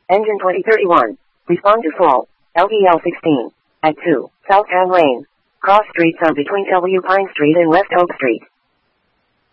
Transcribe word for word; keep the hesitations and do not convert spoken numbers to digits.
Engine twenty thirty-one. Respond to fall. L P L sixteen. At two. South Town Lane. Cross streets are between W Pine Street and West Oak Street.